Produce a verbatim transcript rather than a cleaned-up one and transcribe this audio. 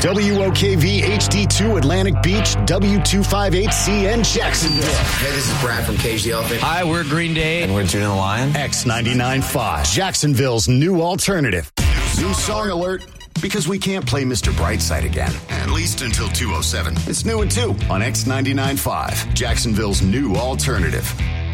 W O K V H D two Atlantic Beach, W two fifty-eight C N Jacksonville. Hey, this is Brad from Cage the Elephant. Hi, we're Green Day. And we're Juno the Lion. X ninety-nine point five, Jacksonville's new alternative. New song alert, because we can't play Mister Brightside again, at least until two oh seven. It's new at two on X ninety-nine point five, Jacksonville's new alternative.